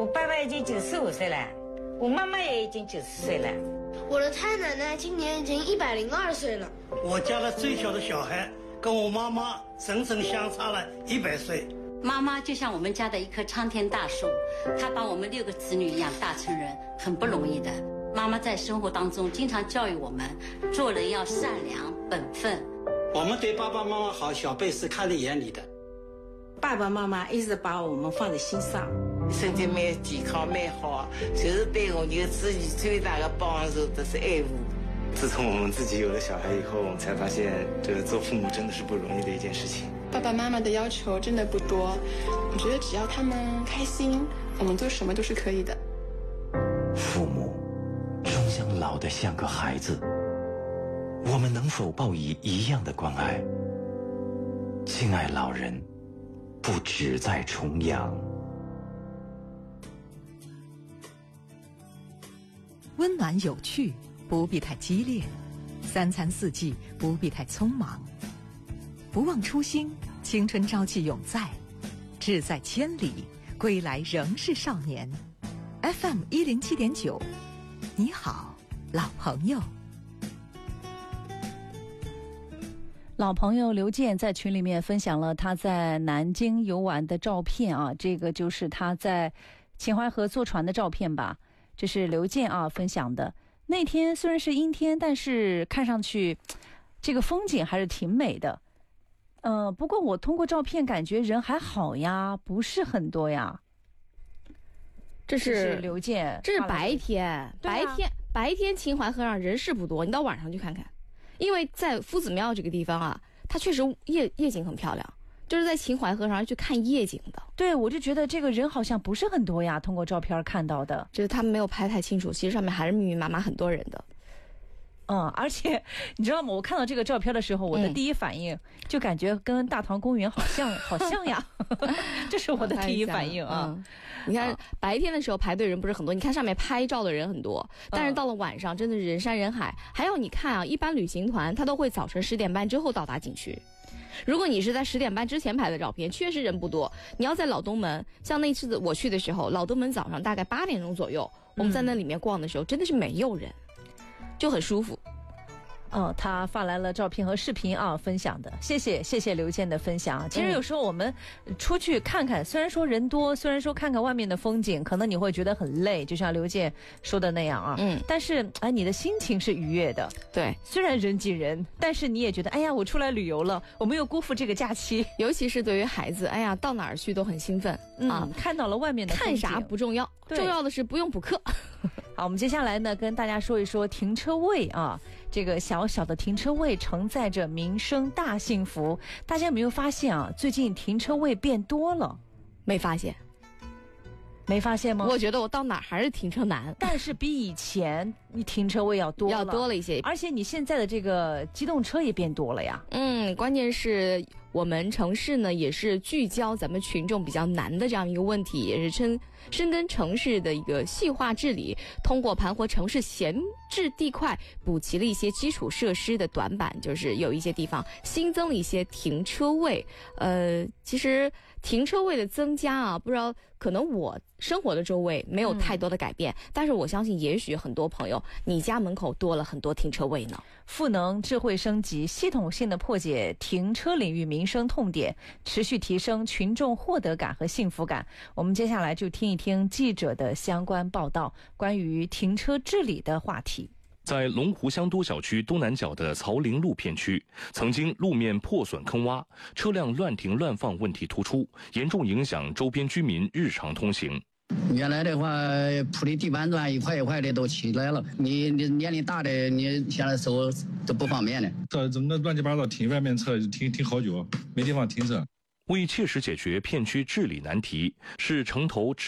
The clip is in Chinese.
我爸爸已经95岁了，我妈妈也已经90岁了。 我的太奶奶今年已经102岁了。 我家的最小的小孩跟我妈妈整整相差了100岁。 妈妈就像我们家的一棵苍天大树，她把我们6个子女养大成人，很不容易的。妈妈在生活当中经常教育我们，做人要善良本分。 我们对爸爸妈妈好，小辈是看在眼里的。 爸爸妈妈一直把我们放在心上， 身体蛮健康蛮好，就是对我们子女最大的帮助都是爱护。 自从我们自己有了小孩以后，我们才发现这做父母真的是不容易的一件事情。 爸爸妈妈的要求真的不多，我觉得只要他们开心，我们做什么都是可以的。 父母终将老得像个孩子，我们能否报以一样的关爱？敬爱老人，不只在重阳。 温暖有趣，不必太激烈；三餐四季，不必太匆忙。不忘初心，青春朝气永在，志在千里，归来仍是少年。FM 107.9，你好，老朋友。 老朋友刘健在群里面分享了他在南京游玩的照片啊，这个就是他在秦淮河坐船的照片吧。这是刘健啊分享的。那天虽然是阴天，但是看上去这个风景还是挺美的。不过我通过照片感觉人还好呀，不是很多呀。 这是刘健， 这是白天，白天秦淮河上人是不多，你到晚上去看看，因为在夫子庙这个地方啊，它确实夜景很漂亮，就是在秦淮河上去看夜景的。 对，我就觉得这个人好像不是很多呀，通过照片看到的， 就是他们没有拍太清楚，其实上面还是密密麻麻很多人的。 而且你知道吗？我看到这个照片的时候，我的第一反应就感觉跟大唐公园好像呀，这是我的第一反应啊。 你看白天的时候排队人不是很多，你看上面拍照的人很多，但是到了晚上真的是人山人海。还有你看啊，一般旅行团他都会早晨10点半之后到达景区。如果你是在10点半之前拍的照片，确实人不多。你要在老东门，像那次我去的时候，老东门早上大概8点钟左右，我们在那里面逛的时候，真的是没有人，就很舒服。 他发来了照片和视频啊，分享的，谢谢刘健的分享。其实有时候我们出去看看，虽然说人多，虽然说看看外面的风景，可能你会觉得很累，就像刘健说的那样啊。但是你的心情是愉悦的。 对， 虽然人挤人，但是你也觉得，哎呀，我出来旅游了，我没有辜负这个假期。 尤其是对于孩子，哎呀，到哪儿去都很兴奋啊， 看到了外面的风景。 看啥不重要，重要的是不用补课。 好，我们接下来呢，跟大家说一说停车位啊。这个小小的停车位承载着民生大幸福。大家有没有发现啊？最近停车位变多了？ 没发现？ 没发现吗？ 我觉得我到哪儿还是停车难， 但是比以前你停车位要多了一些， 而且你现在的这个机动车也变多了呀。 关键是我们城市呢也是聚焦咱们群众比较难的这样一个问题，也是深耕城市的一个细化治理，通过盘活城市闲置地块，补齐了一些基础设施的短板，就是有一些地方新增了一些停车位。其实停车位的增加啊，不知道可能我生活的周围没有太多的改变，但是我相信也许很多朋友你家门口多了很多停车位呢。 赋能智慧升级，系统性的破解停车领域民生痛点，持续提升群众获得感和幸福感。我们接下来就听一听记者的相关报道，关于停车治理的话题。 在龙湖香都小区东南角的曹陵路片区，曾经路面破损坑洼，车辆乱停乱放问题突出，严重影响周边居民日常通行。 原来的话铺的地板砖一块一块的都起来了，你年龄大的你现在走都不方便了， 这整个乱七八糟停外面车停好久，没地方停车。 为切实解决片区治理难题，市城投